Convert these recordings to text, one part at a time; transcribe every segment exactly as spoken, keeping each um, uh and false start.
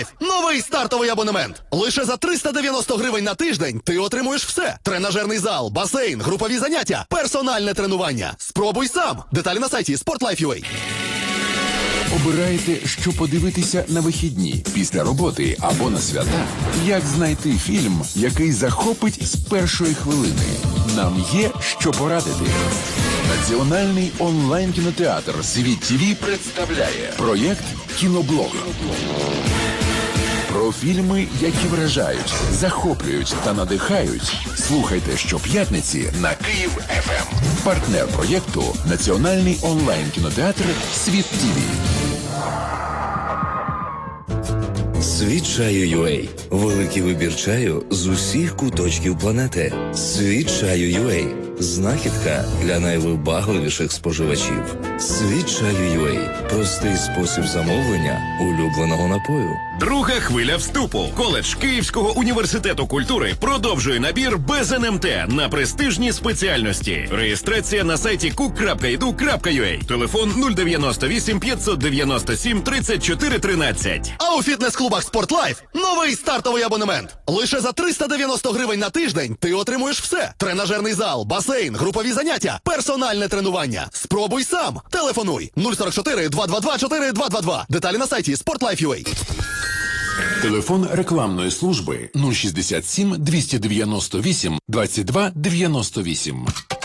Новий стартовий абонемент. Лише за триста дев'яносто гривень на тиждень ти отримуєш все. Тренажерний зал, басейн, групові заняття, персональне тренування. Спробуй сам. Деталі на сайті спортлайф.ua. Обираєте, що подивитися на вихідні, після роботи або на свята? Як знайти фільм, який захопить з першої хвилини? Нам є що порадити. Національний онлайн-кінотеатр «Світ ТВ» представляє проєкт «Кіноблог». Про фільми, які вражають, захоплюють та надихають. Слухайте щоп'ятниці на Київ еф ем. Партнер проєкту – Національний онлайн-кінотеатр «Світ ТВ». Світ чаю.ua. Великий вибір чаю з усіх куточків планети. Світ чаю.ua. Знахідка для найвибагливіших споживачів. Світ чаю.ua. Простий спосіб замовлення улюбленого напою. Друга хвиля вступу. Коледж Київського університету культури продовжує набір без ен ем те на престижні спеціальності. Реєстрація на сайті кук крапка і ду крапка ю а. Телефон нуль дев'яносто вісім п'ятсот дев'яносто сім тридцять чотири тринадцять. А у фітнес-клубах «Спортлайф» новий стартовий абонемент. Лише за триста дев'яносто гривень на тиждень ти отримуєш все. Тренажерний зал, басейн, групові заняття, персональне тренування. Спробуй сам. Телефонуй нуль сорок чотири два два два чотири два два два. Деталі на сайті спортлайф.ua. Телефон рекламної служби нуль шістдесят сім двісті дев'яносто вісім двадцять два дев'яносто вісім.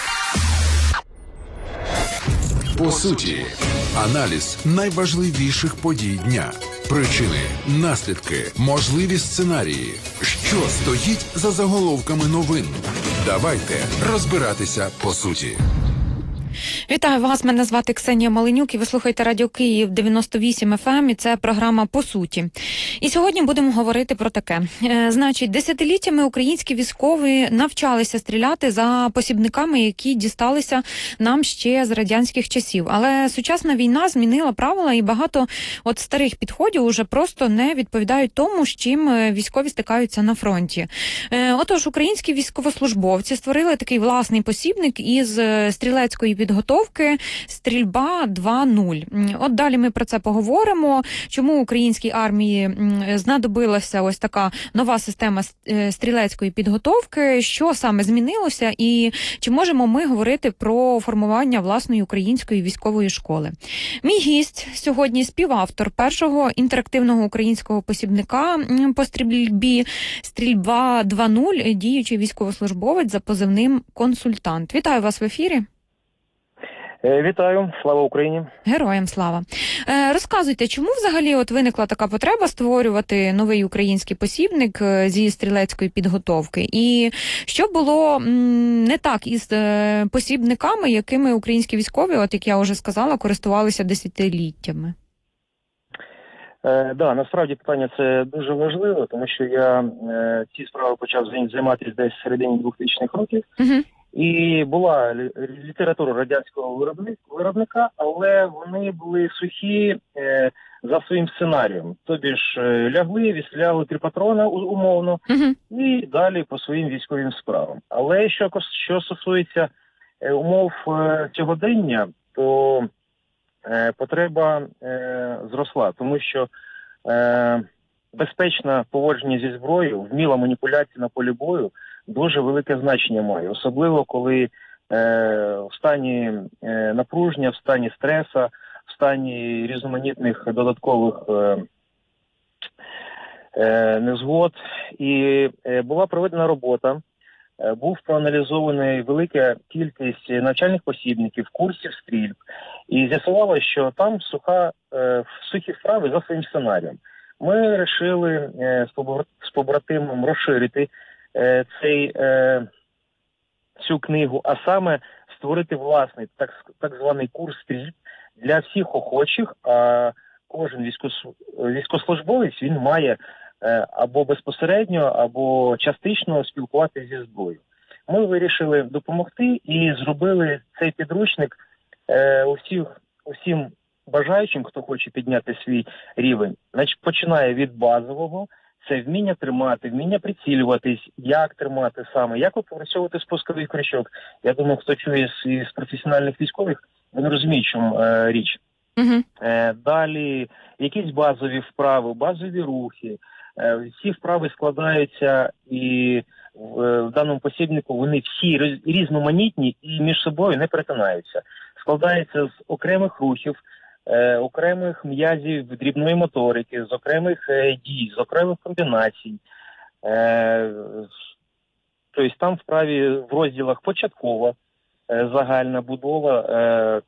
По суті, аналіз найважливіших подій дня. Причини, наслідки, можливі сценарії. Що стоїть за заголовками новин? Давайте розбиратися по суті. Вітаю вас, мене звати Ксенія Маленюк і ви слухаєте Радіо Київ дев'яносто вісім еф ем і це програма «По суті». І сьогодні будемо говорити про таке. Е, значить, десятиліттями українські військові навчалися стріляти за посібниками, які дісталися нам ще з радянських часів. Але сучасна війна змінила правила і багато от старих підходів уже просто не відповідають тому, з чим військові стикаються на фронті. Е, отож, українські військовослужбовці створили такий власний посібник із стрілецької підготовки «Стрільба два нуль». От далі ми про це поговоримо, чому українській армії знадобилася ось така нова система стрілецької підготовки, що саме змінилося і чи можемо ми говорити про формування власної української військової школи. Мій гість сьогодні співавтор першого інтерактивного українського посібника по стрільбі «Стрільба два нуль», діючий військовослужбовець за позивним «Консультант». Вітаю вас в ефірі. Вітаю, слава Україні. Героям слава. Е, розказуйте, чому взагалі от виникла така потреба створювати новий український посібник зі стрілецької підготовки? І що було м, не так із е, посібниками, якими українські військові, от як я вже сказала, користувалися десятиліттями? Е, да, насправді питання це дуже важливо, тому що я е, ці справи почав займатися десь в середині двохтисячних років. Угу. І була література радянського виробника, але вони були сухі е, за своїм сценарієм. Тобі ж е, лягли, відстріляли три патрона умовно, uh-huh. і далі по своїм військовим справам. Але що, що стосується е, умов е, сьогодення, то е, потреба е, зросла, тому що е, безпечне поводження зі зброєю, вміла маніпуляція на полі бою дуже велике значення має. Особливо, коли е, в стані е, напруження, в стані стреса, в стані різноманітних додаткових е, е, незгод. І е, була проведена робота, е, був проаналізований велика кількість навчальних посібників, курсів стрільб. І з'ясувалося, що там суха, е, сухі вправи за своїм сценарієм. Ми вирішили е, з побратимом розширити е, цей, е, цю книгу, а саме створити власний так, так званий курс стрільб для всіх охочих, а кожен військос, військовослужбовець, він має е, або безпосередньо, або частично спілкуватися зі зброєю. Ми вирішили допомогти і зробили цей підручник е, усіх, усім бажаючим, хто хоче підняти свій рівень. Значить, починає від базового, це вміння тримати, вміння прицілюватись, як тримати саме, як опрацьовувати спусковий крючок. Я думаю, хто чує з, з професіональних військових, вони розуміють, чому е, річ. Угу. Е, далі якісь базові вправи, базові рухи. Е, ці вправи складаються і в, е, в даному посібнику вони всі роз- різноманітні і між собою не перетинаються. Складаються з окремих рухів, е, окремих м'язів дрібної моторики, з окремих е, дій, з окремих комбінацій. Е, тобто там вправі в розділах початкова, е, загальна будова е,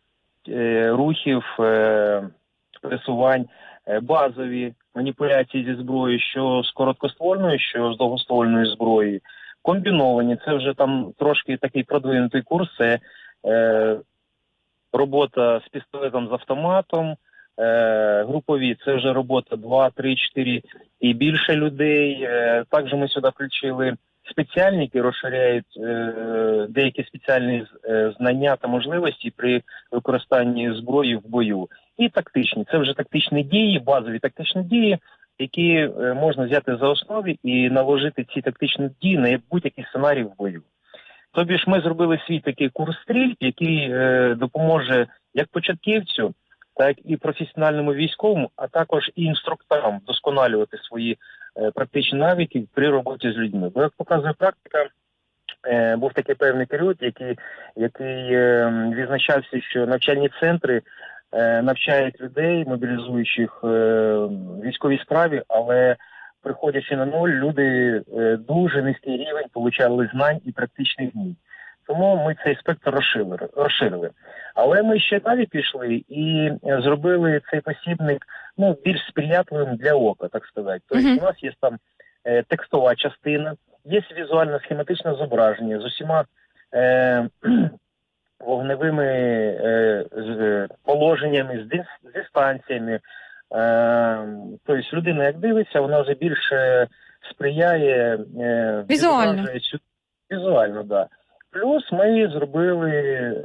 е, рухів, е, пересувань, е, базові маніпуляції зі зброєю, що з короткоствольною, що з довгоствольною зброєю, комбіновані, це вже там трошки такий продвинутий курс, це е, робота з пістолетом, з автоматом, е, групові, це вже робота два, три, чотири і більше людей. Е, також ми сюди включили спеціальні, які розширяють е, деякі спеціальні е, знання та можливості при використанні зброї в бою. І тактичні. Це вже тактичні дії, базові тактичні дії, які е, можна взяти за основі і наложити ці тактичні дії на будь-який сценарій в бою. Тобі ж ми зробили свій такий курс стрільб, який е, допоможе як початківцю, так і професіональному військовому, а також і інструкторам вдосконалювати свої е, практичні навики при роботі з людьми. Бо, як показує практика, е, був такий певний період, який, який е, відзначався, що навчальні центри е, навчають людей, мобілізуючих е, військовій справі, але приходячи на нуль, люди е, дуже низький рівень получали знань і практичних дій. Тому ми цей спектр розширили, розширили. Але ми ще далі пішли і зробили цей посібник ну, більш сприятливим для ока, так сказати. Тобто Мгм. у нас є там е, текстова частина, є візуально-схематичне зображення з усіма е, вогневими е, з, положеннями, з, дис, з дистанціями. Е, тобто людина, як дивиться, вона вже більше сприяє е, Візуально. відображує цю- Візуально, да. Плюс ми зробили е,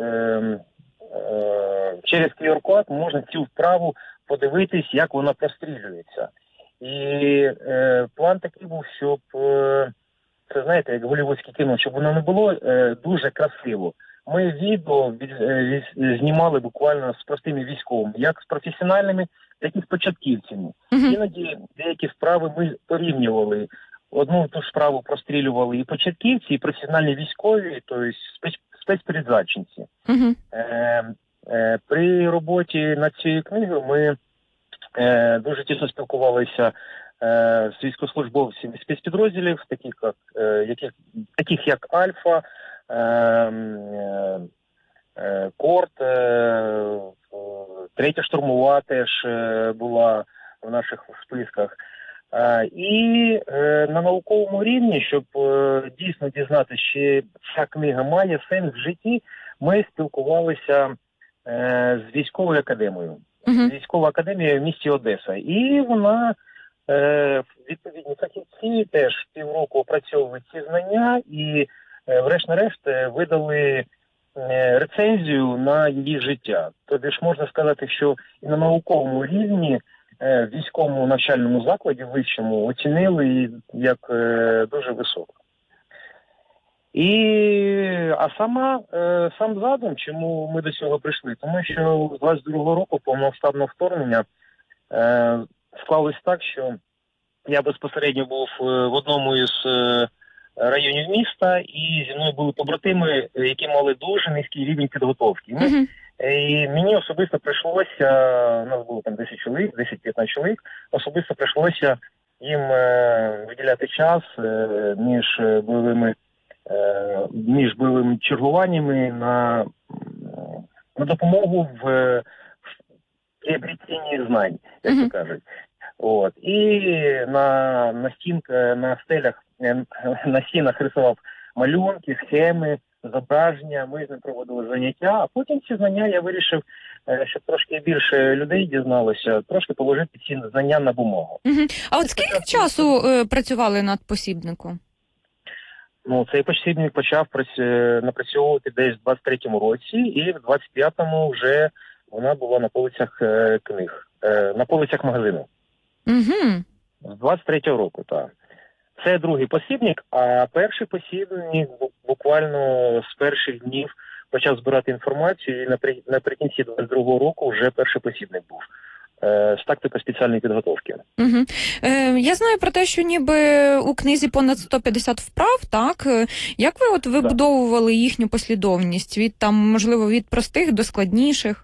е, через кю ар-код можна цю вправу подивитись, як вона прострілюється. І е, план такий був, щоб е, це знаєте, як голівудське кіно, щоб воно не було е, дуже красиво. Ми відео від, е, від, знімали буквально з простими військовими, як з професіональними, так і з початківцями. Угу. Іноді деякі вправи ми порівнювали. Одну ту ж справу прострілювали і початківці, і професіональні військові, тобто спец, спецпередзачинці. Угу. Е, е, при роботі над цією книгою ми е, дуже тісно спілкувалися е, з військовослужбовцями спецпідрозділів, таких як, е, яких, таких як Альфа, е, е, е, Корт, е, е, Третя штурмова теж е, була в наших списках. Е, І е, на науковому рівні, щоб е, дійсно дізнатися, чи ця книга має сенс в житті, ми спілкувалися е, з військовою академією. Угу. Військова академія в місті Одеса. І вона, е, відповідні фахівці, теж півроку опрацьовують ці знання і, е, врешті-решт, е, видали е, рецензію на її життя. Тобто ж можна сказати, що і на науковому рівні е, в військовому навчальному закладі вищому оцінили її як е, дуже високо. І, а сама, е, сам задум, чому ми до цього прийшли? Тому що з двадцять другого року повномасштабного вторгнення е, склалось так, що я безпосередньо був е, в одному із е, районів міста, і зі мною були побратими, е, які мали дуже низький рівень підготовки. Ми, Угу. е, і мені особисто прийшлося, у нас було там десять чоловік, десять-п'ятнадцять чоловік, особисто прийшлося їм е, виділяти час е, між е, бойовими Е, між бойовими чергуваннями на, на допомогу в, в приобретенні знань, як Мгм. то кажуть. От. І на, на стінках, на стелях, е, на стінах рисував малюнки, схеми, зображення, ми з ним проводили заняття, а потім ці знання я вирішив, е, щоб трошки більше людей дізналося, трошки положити ці знання на бумагу. Угу. А от скільки часу е, працювали над посібником? Ну, цей посібник почав праці- напрацьовувати десь в двадцять третьому році, і в двадцять п'ятому вже вона була на полицях е, книг, е, на полицях магазину. Угу. З двадцять третього року, так. Це другий посібник, а перший посібник бу- буквально з перших днів почав збирати інформацію, і напри- наприкінці двадцять другого року вже перший посібник був е, з тактики спеціальної підготовки. Угу. Е, я знаю про те, що ніби у книзі понад сто п'ятдесят вправ, так? Е, Як ви от вибудовували їхню послідовність? Від там, можливо, від простих до складніших?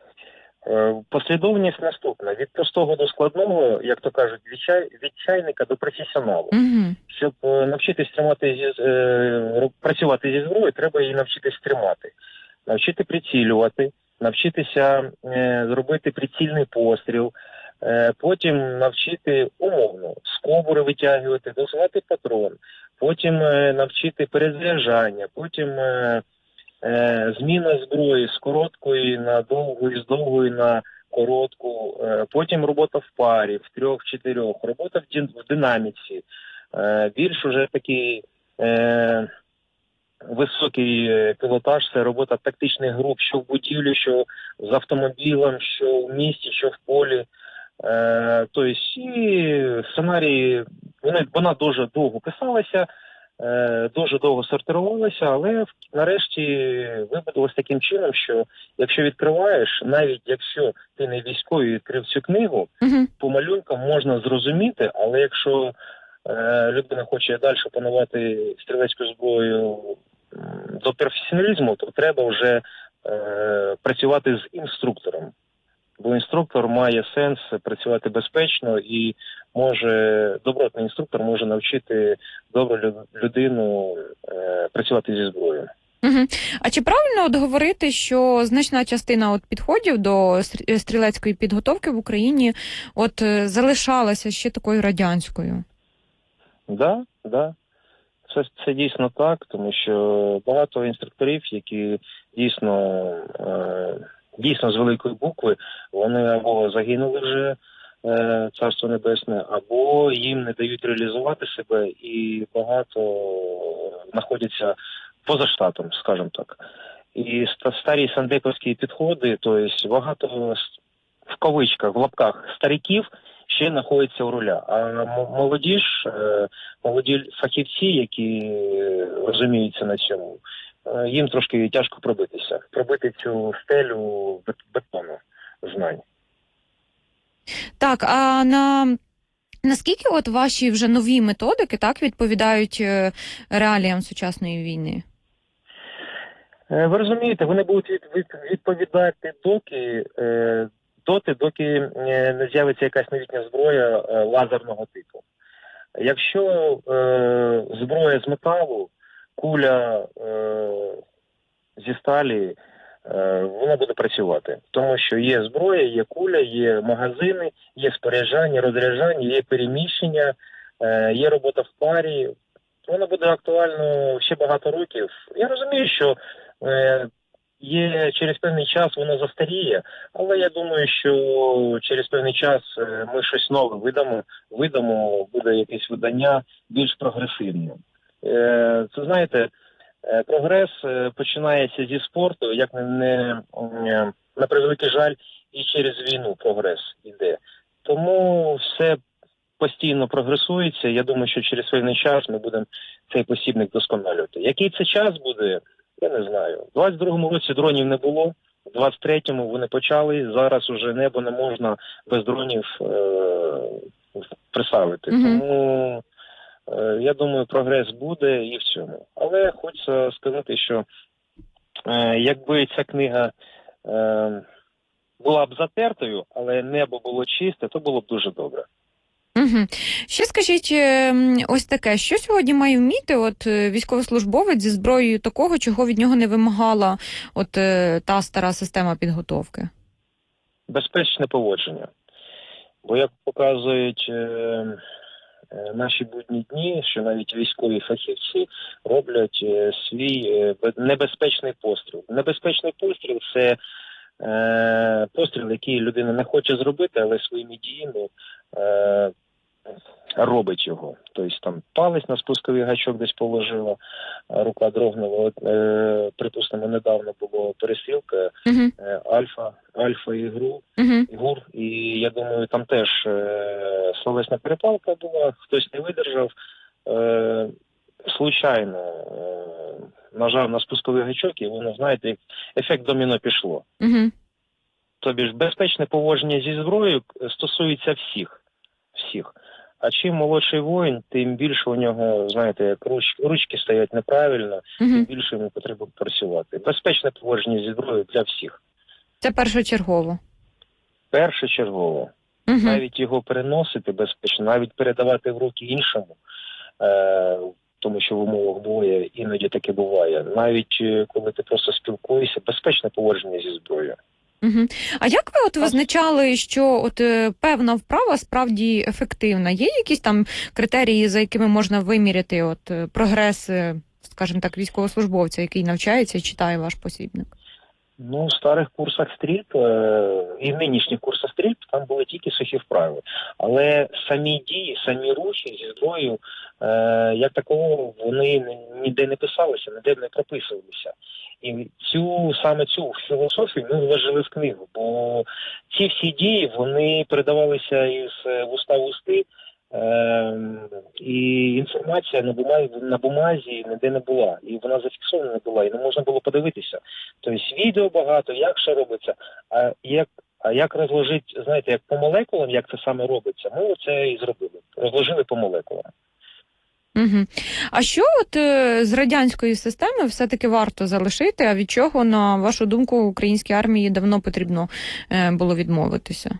Е, Послідовність наступна. Від простого до складного, як то кажуть, від, чай, від чайника до професіоналу. Угу. Щоб е, навчитись тримати зі, е, працювати зі зброєю, треба її навчитись тримати. Навчити прицілювати, навчитися е, зробити прицільний постріл, е, потім навчити умовно з кобури витягувати, досувати патрон, потім е, навчити перезаряджання, потім е, е, зміна зброї з короткої на довгу і з довгої на коротку, е, потім робота в парі, в трьох-чотирьох, робота в, ді, в динаміці, е, більш уже такий е, високий пілотаж, це робота тактичних груп, що в будівлі, що з автомобілем, що в місті, що в полі. Е, тобто, і сценарії, вона, вона дуже довго писалася, е, дуже довго сортирувалася, але нарешті вибудувалася таким чином, що якщо відкриваєш, навіть якщо ти не військовий відкрив цю книгу, Угу. по малюнкам можна зрозуміти, але якщо е, людина хоче далі панувати стрілецькою зброєю м, до професіоналізму, то треба вже е, працювати з інструктором. Бо інструктор має сенс працювати безпечно і може, добротний інструктор може навчити добру лю- людину е, працювати зі зброєю. Угу. А чи правильно от говорити, що значна частина от підходів до стрі- стрілецької підготовки в Україні от е, залишалася ще такою радянською? Да, да. Це, це дійсно так, тому що багато інструкторів, які дійсно, е, дійсно з великої букви, вони або загинули вже, е, Царство Небесне, або їм не дають реалізувати себе, і багато знаходяться поза штатом, скажімо так. І ста- старі сандеповські підходи, тобто багато с- в кавичках, в лапках стариків ще знаходяться у руля. А м- молоді ж, е, молоді фахівці, які е, розуміються на цьому, е, їм трошки тяжко пробитися, пробити цю стелю бет- бетону знань. Так, а на наскільки от ваші вже нові методики так відповідають е, реаліям сучасної війни? Е, Ви розумієте, вони будуть від, від, відповідати доки, е, доти, доки е, не з'явиться якась новітня зброя е, лазерного типу. Якщо е, зброя з металу, куля е, зі сталі, е, вона буде працювати. Тому що є зброя, є куля, є магазини, є споряджання, розряджання, є переміщення, е, є робота в парі. Воно буде актуально ще багато років. Я розумію, що е, є через певний час воно застаріє, але я думаю, що через певний час е, ми щось нове видамо, видамо, буде якесь видання більш прогресивне. Е, це, знаєте, е, прогрес е, починається зі спорту, як не, не е, на превеликий жаль, і через війну прогрес іде. Тому все постійно прогресується. Я думаю, що через певний час ми будемо цей посібник досконалювати. Який це час буде, я не знаю. У двадцять другому році дронів не було, в двадцять третьому вони почали, зараз уже небо не можна без дронів е- приставити. Мгм. Тому е- я думаю, прогрес буде і в цьому. Але хочеться сказати, що е- якби ця книга е- була б затертою, але небо було чисте, то було б дуже добре. Угу. Ще скажіть е, м, ось таке, що сьогодні має вміти от е, військовослужбовець зі зброєю такого, чого від нього не вимагала от е, та стара система підготовки? Безпечне поводження. Бо, як показують е, е, наші будні дні, що навіть військові фахівці роблять е, свій е, бе- небезпечний постріл. Небезпечний постріл – це е, постріл, який людина не хоче зробити, але своїми діями е, робить його. Тобто там палець на спусковий гачок десь положила, а рука дрогнула. От, е, припустимо, недавно було перестрілка Угу. е, Альфа, Альфа і ГРУ, Угу. ГУР, і я думаю, там теж е, словесна перепалка була, хтось не видержав. Е, случайно е, нажав на спусковий гачок, і воно, знаєте, як ефект доміно пішло. Угу. Тобі ж безпечне поводження зі зброєю стосується всіх. всіх. А чим молодший воїн, тим більше у нього, знаєте, як руч, ручки стоять неправильно, Угу. тим більше йому потрібно працювати. Безпечне поводження зі зброєю для всіх. Це першочергово. Першочергово. Угу. Навіть його переносити безпечно, навіть передавати в руки іншому, е, тому що в умовах бою іноді таке буває. Навіть е, коли ти просто спілкуєшся, безпечне поводження зі зброєю. Угу. А як ви от визначали, що от е, певна вправа справді ефективна? Є якісь там критерії, за якими можна виміряти от е, прогрес, е, скажімо так, військовослужбовця, який навчається і читає ваш посібник? Ну, в старих курсах стрільб е, і в нинішніх курсах стрільб там були тільки сухі вправи. Але самі дії, самі рухи зі зброєю, е, як такого, вони ніде не писалися, ніде не прописувалися. І цю, саме цю філософію ми вложили в книгу, бо ці всі дії, вони передавалися із вуста в усти, е, і інформація на бумазі, на бумазі ніде не була, і вона зафіксована не була, і не можна було подивитися. Тобто відео багато, як що робиться, а як, а як розложити, знаєте, як по молекулам, як це саме робиться, ми це і зробили, розложили по молекулам. Угу. А що от е, з радянської системи все-таки варто залишити, а від чого, на вашу думку, українській армії давно потрібно е, було відмовитися?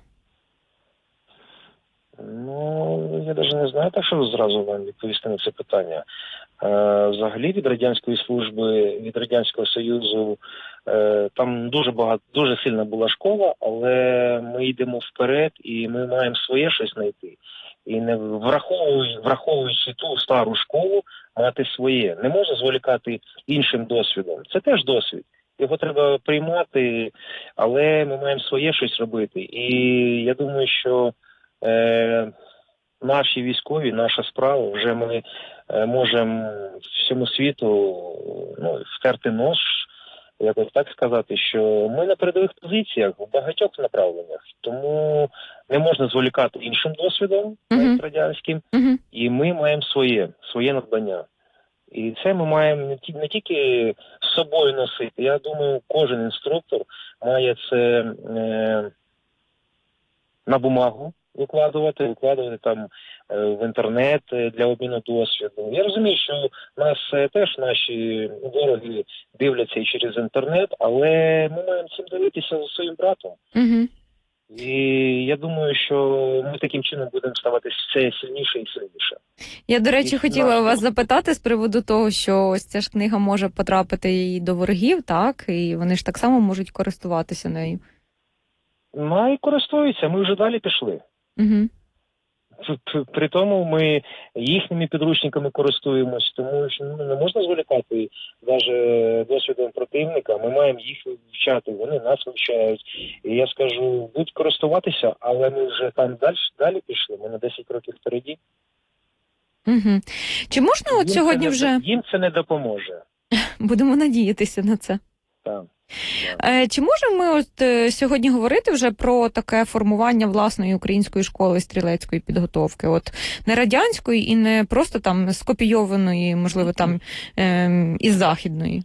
Ну, я навіть не знаю, так що зразу вам відповісти на це питання. Е, взагалі від Радянської служби, від Радянського Союзу, е, там дуже багато, дуже сильна була школа, але ми йдемо вперед і ми маємо своє щось знайти. І не враховуючи, враховуючи ту стару школу, мати своє. Не можна зволікати іншим досвідом. Це теж досвід. Його треба приймати, але ми маємо своє щось робити. І я думаю, що е, наші військові, наша справа, вже ми е, можемо всьому світу ну, втерти нос, якось так сказати, що ми на передових позиціях в багатьох направленнях, тому не можна зволікати іншим досвідом, навіть uh-huh. радянським, uh-huh. і ми маємо своє, своє надбання. І це ми маємо не, ті, не тільки з собою носити. Я думаю, кожен інструктор має це е, на бумагу викладувати, викладувати там е, в інтернет для обміну досвіду. Я розумію, що нас е, теж наші вороги дивляться і через інтернет, але ми маємо цим дивитися зі своїм братом. Uh-huh. І я думаю, що ми таким чином будемо ставати все сильніше і сильніше. Я, до речі, І хотіла наш... вас запитати з приводу того, що ось ця ж книга може потрапити і до ворогів, так? І вони ж так само можуть користуватися нею. Ну, і користуються, ми вже далі пішли. Угу. При тому ми їхніми підручниками користуємось, тому що ну, не можна зволікати навіть досвідом противника. Ми маємо їх вивчати, вони нас вивчають. І я скажу, будь користуватися, але ми вже там далі, далі пішли, ми на десять років впереді. Угу. Чи можна от їм сьогодні не, вже... Їм це не допоможе. Будемо надіятися на це. Так. Е, Чи можемо ми от е, сьогодні говорити вже про таке формування власної української школи стрілецької підготовки? От не радянської і не просто там скопійованої, можливо, там е, із західної?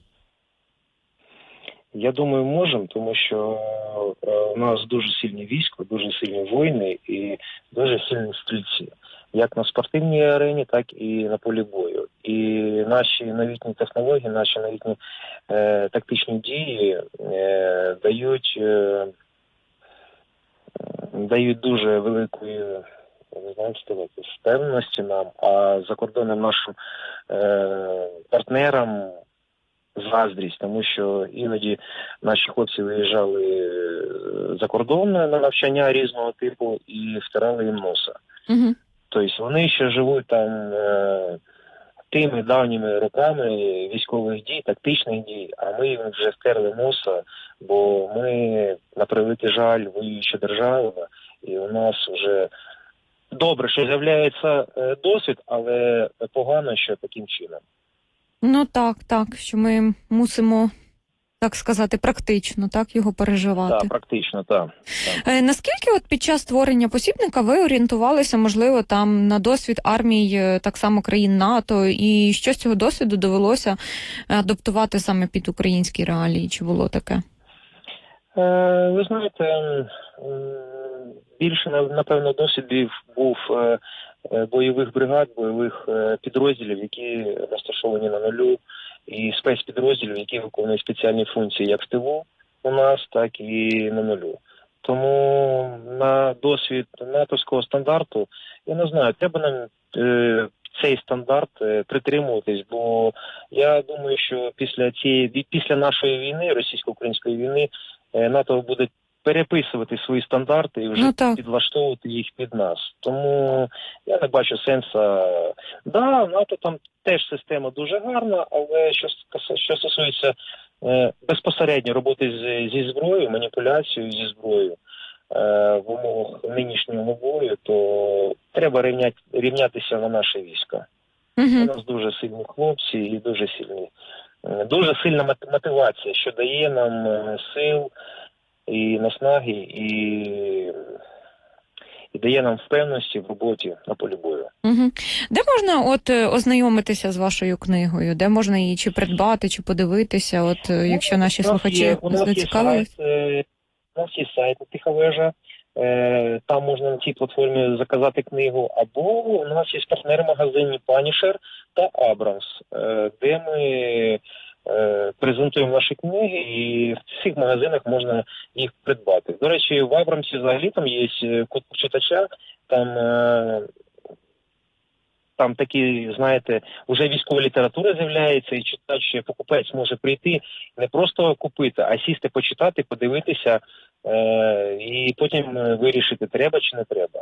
Я думаю, можемо, тому що е, у нас дуже сильні війська, дуже сильні воїни і дуже сильні стрільці. Як на спортивній арені, так і на полі бою. І наші новітні технології, наші новітні е, тактичні дії е, дають, е, дають дуже великої, не знаю, сказати, впевненості нам, а закордонним нашим е, партнерам заздрість, тому що іноді наші хлопці виїжджали за кордон на навчання різного типу і втирали їм носа. Угу. Тобто вони ще живуть там е, тими давніми роками військових дій, тактичних дій, а ми їм вже втерли носа, бо ми, на превеликий жаль, воююча держава, і у нас вже добре, що з'являється е, досвід, але погано, що таким чином. Ну так, так, що ми мусимо так сказати, практично, так, його переживати. Так, практично, так. так. Е, Наскільки от під час створення посібника ви орієнтувалися, можливо, там на досвід армій е, так само країн НАТО, і що з цього досвіду довелося адаптувати саме під українські реалії? Чи було таке? Е, ви знаєте, м, більше, напевно, досвідів був е, бойових бригад, бойових е, підрозділів, які розташовані на нулю, і спецпідрозділів, які виконують спеціальні функції як в тилу у нас, так і на нулю. Тому на досвід натовського стандарту, я не знаю, треба нам е, цей стандарт е, притримуватись, бо я думаю, що після цієї, після нашої війни, російсько-української війни, е, НАТО буде переписувати свої стандарти і вже Ну, так. підлаштовувати їх під нас. Тому я не бачу сенсу. Да, в НАТО там теж система дуже гарна, але що, стос- що стосується е, безпосередньо роботи з, зі зброєю, маніпуляцією зі зброєю е, в умовах нинішнього бою, то треба рівняти, рівнятися на наше військо. У Угу. нас дуже сильні хлопці і дуже сильні, е, дуже сильна мот- мотивація, що дає нам е, сил і наснаги, і, і дає нам впевненості в роботі на полі бою. Угу. Де можна от е, ознайомитися з вашою книгою? Де можна її чи придбати, чи подивитися, от е, якщо наші У нас слухачі є- у нас є зацікавились? сайт, е, у нас є сайт Тиха вежа, е, там можна на цій платформі заказати книгу, або у нас є партнери-магазині Punisher та Abrams, е, де ми е, презентуємо наші книги, і в цих магазинах можна їх придбати. До речі, в Абрамсі взагалі там є код читача, там е, там такі, знаєте, вже військова література з'являється, і читач, покупець може прийти не просто купити, а сісти, почитати, подивитися е- і потім вирішити, треба чи не треба.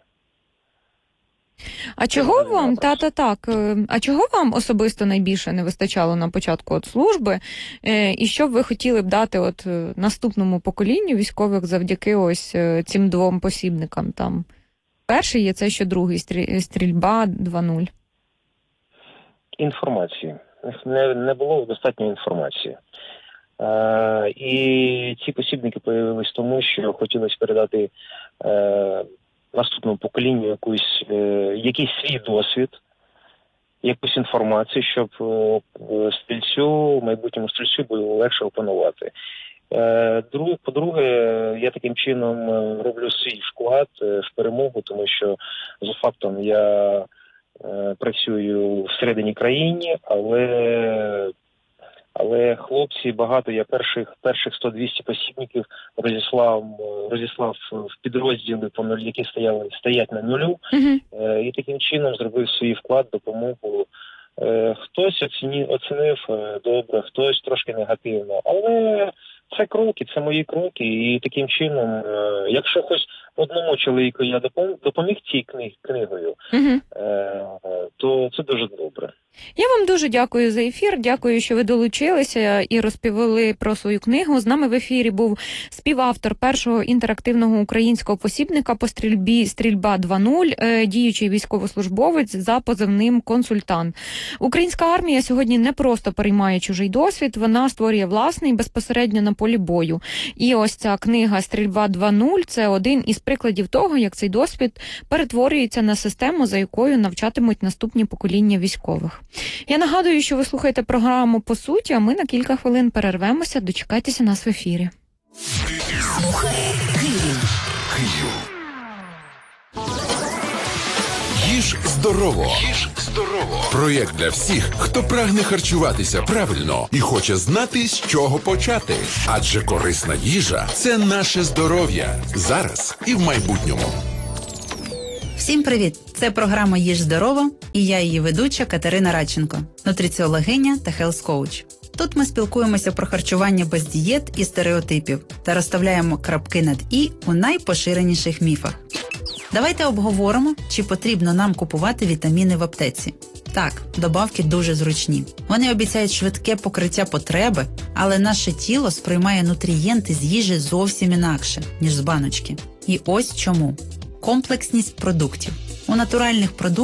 А чого магазин вам, Abrams. та-та так, е, а чого вам особисто найбільше не вистачало на початку от служби, е, і що б ви хотіли б дати от е, наступному поколінню військових завдяки ось е, цим двом посібникам там? Перший є це, що другий, стрі- стрільба два нуль. Інформації. Не, не було достатньо інформації. Е, і ці посібники появились тому, що хотілося передати е, наступному поколінню якусь, е, якийсь свій досвід, якусь інформацію, щоб е, стрільцю, майбутньому стрільцю було легше опанувати. Е, друг, по-друге, я таким чином е, роблю свій вклад е, в перемогу, тому що за фактом я е, працюю всередині країни, але, але хлопці, багато, я перших, перших сто-двісті посібників розіслав, розіслав в підрозділи, по нуль, які стояли, стоять на нулю, Угу. е, і таким чином зробив свій вклад, допомогу. Е, хтось оціні, оцінив е, добре, хтось трошки негативно, але це кроки, це мої кроки, і таким чином, е, якщо хоч одному чоловіку я допом- допоміг цій книг, книгою, Угу. е, то це дуже добре. Я вам дуже дякую за ефір. Дякую, що ви долучилися і розповіли про свою книгу. З нами в ефірі був співавтор першого інтерактивного українського посібника по стрільбі «Стрільба два нуль», е, діючий військовослужбовець за позивним «Консультант». Українська армія сьогодні не просто переймає чужий досвід, вона створює власний безпосередньо на полі бою. І ось ця книга «Стрільба два нуль» – це один із прикладів того, як цей досвід перетворюється на систему, за якою навчатимуть наступні покоління військових. Я нагадую, що ви слухаєте програму «По суті», а ми на кілька хвилин перервемося. Дочекайтеся нас в ефірі. Їж здорово. Їж здорово. Проєкт для всіх, хто прагне харчуватися правильно і хоче знати, з чого почати. Адже корисна їжа – це наше здоров'я. Зараз і в майбутньому. Всім привіт! Це програма «Їж здорово» і я її ведуча Катерина Радченко, нутриціологиня та хелс-коуч. Тут ми спілкуємося про харчування без дієт і стереотипів та розставляємо крапки над «і» у найпоширеніших міфах. Давайте обговоримо, чи потрібно нам купувати вітаміни в аптеці. Так, добавки дуже зручні. Вони обіцяють швидке покриття потреби, але наше тіло сприймає нутрієнти з їжі зовсім інакше, ніж з баночки. І ось чому. Комплексність продуктів. У натуральних продуктах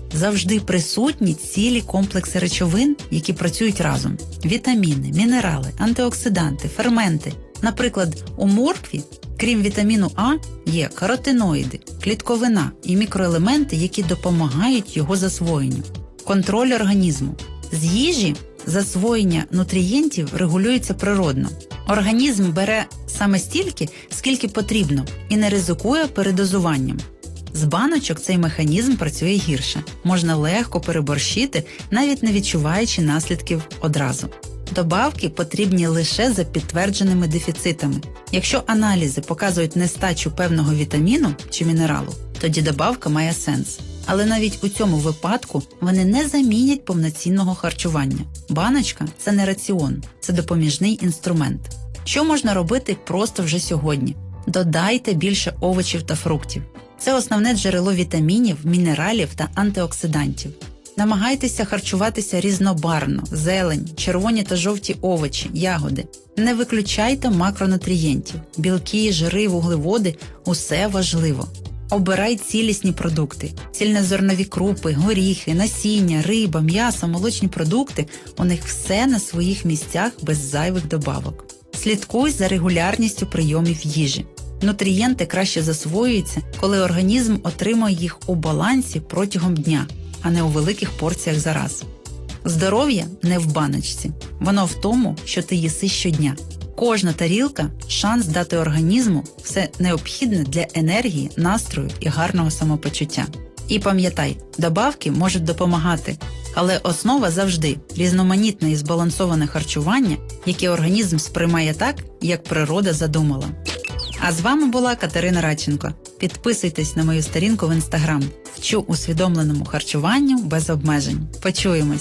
завжди присутні цілі комплекси речовин, які працюють разом. Вітаміни, мінерали, антиоксиданти, ферменти. Наприклад, у моркві, крім вітаміну А, є каротиноїди, клітковина і мікроелементи, які допомагають його засвоєнню. Контроль організму. З їжі засвоєння нутрієнтів регулюється природно. Організм бере саме стільки, скільки потрібно, і не ризикує передозуванням. З баночок цей механізм працює гірше. Можна легко переборщити, навіть не відчуваючи наслідків одразу. Добавки потрібні лише за підтвердженими дефіцитами. Якщо аналізи показують нестачу певного вітаміну чи мінералу, тоді добавка має сенс. Але навіть у цьому випадку вони не замінять повноцінного харчування. Баночка – це не раціон, це допоміжний інструмент. Що можна робити просто вже сьогодні? Додайте більше овочів та фруктів. Це основне джерело вітамінів, мінералів та антиоксидантів. Намагайтеся харчуватися різнобарвно, зелень, червоні та жовті овочі, ягоди. Не виключайте макронутрієнтів, білки, жири, вуглеводи – усе важливо. Обирай цілісні продукти, цільнозернові крупи, горіхи, насіння, риба, м'ясо, молочні продукти – у них все на своїх місцях без зайвих добавок. Слідкуй за регулярністю прийомів їжі. Нутрієнти краще засвоюються, коли організм отримує їх у балансі протягом дня, а не у великих порціях за раз. Здоров'я не в баночці. Воно в тому, що ти їси щодня. Кожна тарілка – шанс дати організму все необхідне для енергії, настрою і гарного самопочуття. І пам'ятай, добавки можуть допомагати, але основа завжди – різноманітне і збалансоване харчування, яке організм сприймає так, як природа задумала. А з вами була Катерина Радченко. Підписуйтесь на мою сторінку в Інстаграм. Вчу усвідомленому харчуванню без обмежень. Почуємось!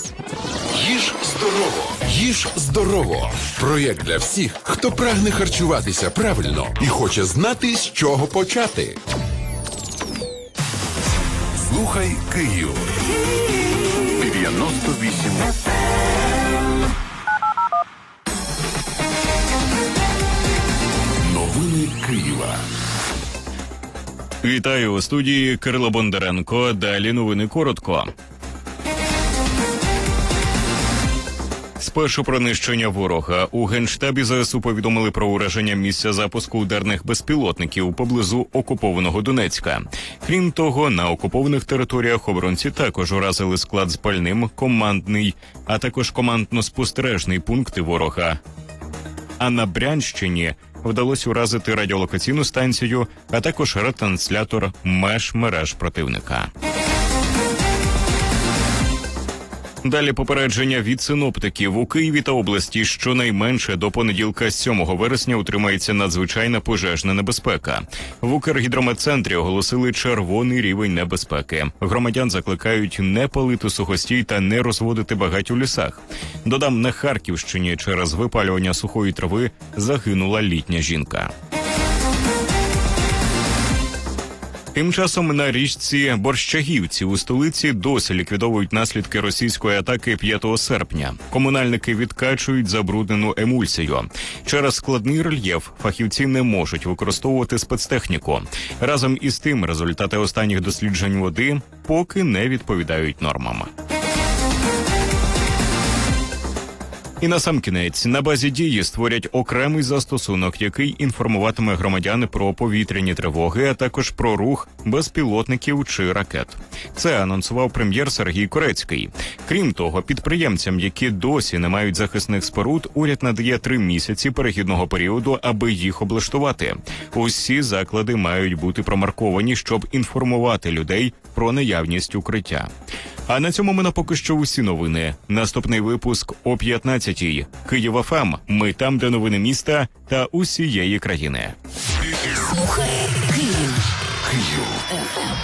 Їж здорово! Їж здорово! Проєкт для всіх, хто прагне харчуватися правильно і хоче знати, з чого почати. Слухай Київ. дев'яносто вісім. Новини Києва. Вітаю у студії Кирило Бондаренко. Далі новини коротко. Спершу про нищення ворога. У Генштабі ЗСУ повідомили про ураження місця запуску ударних безпілотників поблизу окупованого Донецька. Крім того, на окупованих територіях оборонці також уразили склад з пальним, командний, а також командно-спостережний пункти ворога. А на Брянщині вдалося уразити радіолокаційну станцію, а також ретранслятор меж мереж противника. Далі попередження від синоптиків. У Києві та області щонайменше до понеділка сьомого вересня утримається надзвичайна пожежна небезпека. В Укргідрометцентрі оголосили червоний рівень небезпеки. Громадян закликають не палити сухостій та не розводити багать у лісах. Додам, на Харківщині через випалювання сухої трави загинула літня жінка. Тим часом на річці Борщагівці у столиці досі ліквідовують наслідки російської атаки п'ятого серпня. Комунальники відкачують забруднену емульсію. Через складний рельєф фахівці не можуть використовувати спецтехніку. Разом із тим, результати останніх досліджень води поки не відповідають нормам. І насамкінець, на базі Дії створять окремий застосунок, який інформуватиме громадян про повітряні тривоги, а також про рух безпілотників чи ракет. Це анонсував прем'єр Сергій Корецький. Крім того, підприємцям, які досі не мають захисних споруд, уряд надає три місяці перехідного періоду, аби їх облаштувати. Усі заклади мають бути промарковані, щоб інформувати людей про наявність укриття. А на цьому в мене поки що усі новини. Наступний випуск о п'ятнадцятій. Київ еф ем. Ми там, де новини міста та усієї країни. Слухай Київ. Київ.